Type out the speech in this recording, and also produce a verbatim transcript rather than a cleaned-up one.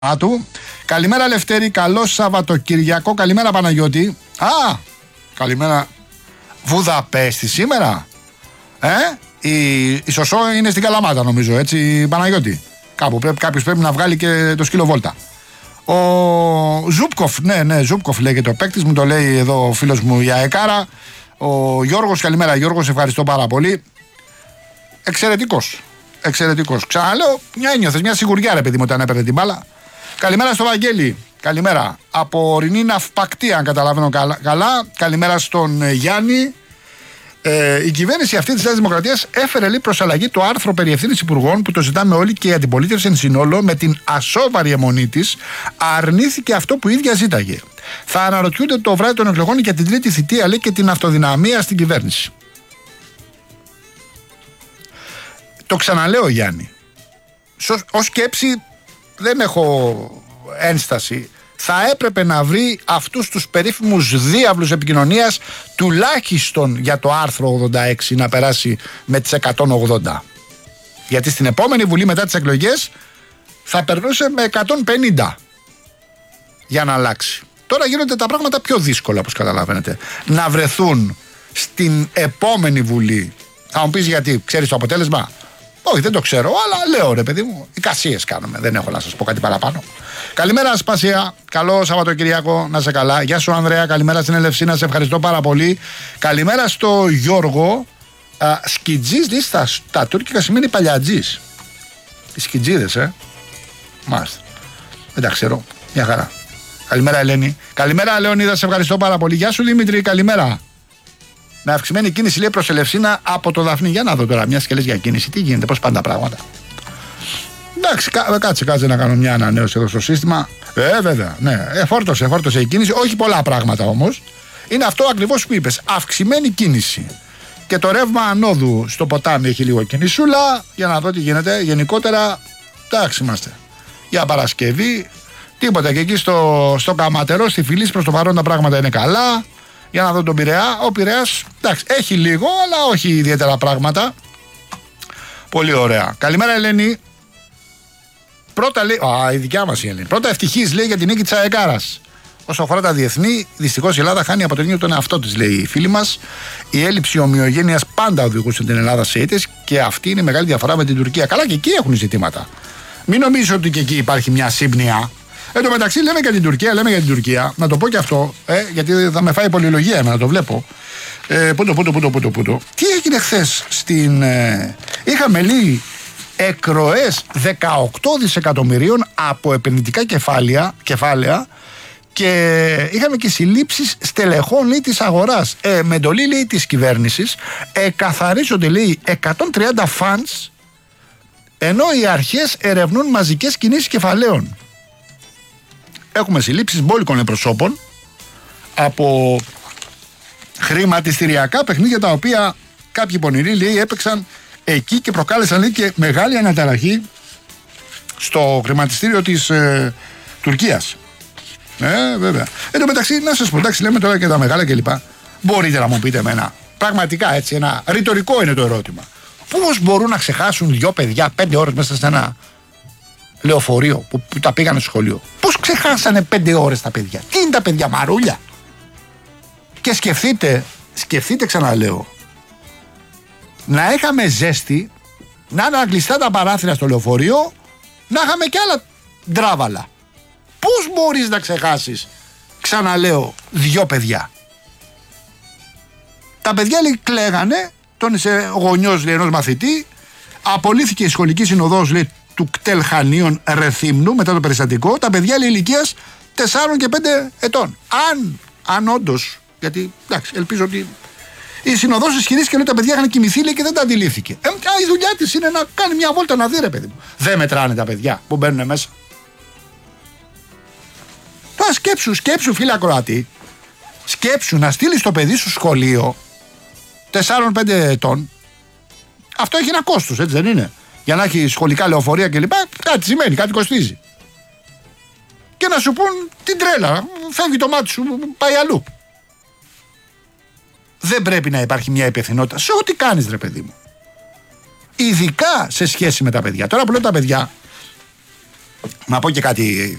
του. Καλημέρα Λευτέρη, καλό Σαββατοκυριακό. Καλημέρα Παναγιώτη. Α, καλημέρα. Βουδαπέστη σήμερα. Ε, η, η Σωσό είναι στην Καλαμάτα νομίζω, έτσι Παναγιώτη. Κάπου πρέπει, κάποιος πρέπει να βγάλει και το σκύλο βόλτα. Ο Ζούπκοφ, ναι, ναι, Ζούπκοφ λέγεται ο παίκτης, μου το λέει εδώ ο φίλος μου η Αεκάρα. Ο Γιώργος, καλημέρα Γιώργος, ευχαριστώ πάρα πολύ. Εξαιρετικός. Εξαιρετικός. Ξαναλέω, μια ένιωθες, μια σιγουριά ρε παιδί μου όταν έπαιρνε την μπάλα. Καλημέρα στο Βαγγέλη. Καλημέρα. Από ορεινή ναυπακτία, αν καταλαβαίνω καλά. Καλημέρα στον Γιάννη. Ε, η κυβέρνηση αυτή τη Νέας Δημοκρατίας έφερε λέει προς αλλαγή το άρθρο περί ευθύνης υπουργών που το ζητάμε όλοι και η αντιπολίτευση εν συνόλο με την ασόβαρη αιμονή της αρνήθηκε αυτό που η ίδια ζήταγε. Θα αναρωτιούνται το βράδυ των εκλογών για την τρίτη θητεία λέει και την αυτοδυναμία στην κυβέρνηση. Το ξαναλέω Γιάννη. Ως σκέψη δεν έχω ένσταση. Θα έπρεπε να βρει αυτούς τους περίφημους διάβλους επικοινωνίας τουλάχιστον για το άρθρο ογδόντα έξι να περάσει με τις εκατόν ογδόντα. Γιατί στην επόμενη Βουλή μετά τις εκλογές θα περνούσε με εκατόν πενήντα για να αλλάξει. Τώρα γίνονται τα πράγματα πιο δύσκολα όπως καταλαβαίνετε. Να βρεθούν στην επόμενη Βουλή. Θα μου πεις γιατί, ξέρεις το αποτέλεσμα? Όχι, δεν το ξέρω, αλλά λέω ρε παιδί μου, εικασίες κάνουμε. Δεν έχω να σας πω κάτι παραπάνω. Καλημέρα Ασπασία, καλό Σαββατοκυριακό, να σε καλά. Γεια σου Ανδρέα, καλημέρα στην Ελευσίνα, σε ευχαριστώ πάρα πολύ. Καλημέρα στο Γιώργο. Σκιτζής, δεις, τα, τα τουρκικά σημαίνει παλιατζής. Οι σκιτζίδες, ε. Μάλιστα. Δεν τα ξέρω, μια χαρά. Καλημέρα Ελένη. Καλημέρα Λεωνίδα, σε ευχαριστώ πάρα πολύ. Γεια σου Δημήτρη, καλημέρα. Με αυξημένη κίνηση λέει προς Ελευσίνα από το Δαφνί. Για να δω τώρα, μια και λες για κίνηση, τι γίνεται, πώς πάνε τα πράγματα. Εντάξει, κά, κάτσε, κάτσε να κάνω μια ανανέωση εδώ στο σύστημα. Ε, βέβαια, ναι, ε, φόρτωσε, φόρτωσε η κίνηση. Όχι πολλά πράγματα όμως. Είναι αυτό ακριβώς που είπες. Αυξημένη κίνηση. Και το ρεύμα ανόδου στο ποτάμι έχει λίγο κινησούλα. Για να δω τι γίνεται. Γενικότερα, εντάξει είμαστε. Για Παρασκευή, τίποτα. Και εκεί στο, στο Καματερό, στη Φυλής, προς το παρόν τα πράγματα είναι καλά. Για να δω τον Πειραιά. Ο Πειραιάς, εντάξει, έχει λίγο, αλλά όχι ιδιαίτερα πράγματα. Πολύ ωραία. Καλημέρα, Ελένη. Πρώτα λέει. Α, η δικιά μας η Ελένη. Πρώτα ευτυχής λέει για την νίκη της Αεκάρας. Όσο αφορά τα διεθνή, δυστυχώς η Ελλάδα χάνει από τον ίδιο τον εαυτό της, λέει η φίλη μας. Η έλλειψη ομοιογένειας πάντα οδηγούσε την Ελλάδα σε ήττες και αυτή είναι η μεγάλη διαφορά με την Τουρκία. Καλά, και εκεί έχουν ζητήματα. Μην νομίζω ότι και εκεί υπάρχει μια σύμπνοια. Εν τω μεταξύ, λέμε για την Τουρκία, λέμε για την Τουρκία. Να το πω και αυτό, ε, γιατί θα με φάει πολυλογία εμένα, το βλέπω. Ε, πούτο, πούτο, πούτο, πούτο, πούτο. Τι έγινε χθες στην. Ε, είχαμε λέει εκροές δεκαοκτώ δισεκατομμυρίων από επενδυτικά κεφάλαια, κεφάλαια και είχαμε και συλλήψεις στελεχών λέει, της αγοράς. Ε, με εντολή λέει της κυβέρνησης εκαθαρίζονται λέει εκατόν τριάντα funds ενώ οι αρχές ερευνούν μαζικές κινήσεις κεφαλαίων. Έχουμε συλλήψεις μπόλικων προσώπων από χρηματιστηριακά παιχνίδια τα οποία κάποιοι πονηροί λέει έπαιξαν εκεί και προκάλεσαν λέει, και μεγάλη αναταραχή στο χρηματιστήριο της ε, Τουρκίας. Ε, βέβαια. Εν τω μεταξύ, να σας πω, εντάξει, λέμε τώρα και τα μεγάλα κλπ. Μπορείτε να μου πείτε εμένα, πραγματικά έτσι, ένα ρητορικό είναι το ερώτημα. Πώς μπορούν να ξεχάσουν δυο παιδιά πέντε ώρες μέσα σε ένα λεωφορείο που, που τα πήγανε στο σχολείο? Πώς ξεχάσανε πέντε ώρες τα παιδιά? Τι είναι τα παιδιά, μαρούλια? Και σκεφτείτε, σκεφτείτε ξαναλέω, να είχαμε ζέστη, να είναι κλειστά τα παράθυρα στο λεωφορείο, να είχαμε κι άλλα ντράβαλα. Πώς μπορείς να ξεχάσεις, ξαναλέω, δυο παιδιά? Τα παιδιά λέει κλαίγανε, τον είσαι γονιός λέει, ενός μαθητή, απολύθηκε η σχολική συνοδός λέει, του κτέλ Χανίων Ρεθύμνου μετά το περιστατικό. Τα παιδιά λέει ηλικίας τεσσάρων και πέντε ετών. Αν, αν όντως, γιατί εντάξει, ελπίζω ότι η συνοδός ισχυρίστηκε ότι τα παιδιά είχαν κοιμηθεί λέει, και δεν τα αντιλήφθηκε. Ε, η δουλειά της είναι να κάνει μια βόλτα να δει ρε παιδί μου. Δεν μετράνε τα παιδιά που μπαίνουν μέσα. Τώρα σκέψου, σκέψου φίλε ακροατή, σκέψου να στείλεις το παιδί σου σχολείο τεσσάρων πέντε ετών. Αυτό έχει ένα κόστος, έτσι δεν είναι? Για να έχει σχολικά λεωφορεία κλπ. Κάτι σημαίνει, κάτι κοστίζει. Και να σου πούν την τρέλα, φεύγει το μάτι σου, πάει αλλού. Δεν πρέπει να υπάρχει μια υπευθυνότητα σε ό,τι κάνεις ρε παιδί μου. Ειδικά σε σχέση με τα παιδιά. Τώρα που λέω τα παιδιά, Να πω και κάτι